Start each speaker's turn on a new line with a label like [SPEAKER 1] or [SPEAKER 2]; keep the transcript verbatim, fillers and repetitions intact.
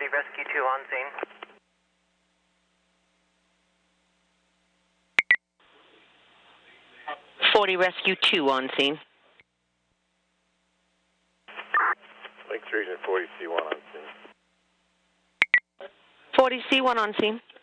[SPEAKER 1] forty Rescue two on scene.
[SPEAKER 2] forty Rescue two on scene.
[SPEAKER 3] Lake three and forty C one on scene.
[SPEAKER 2] forty C one on scene.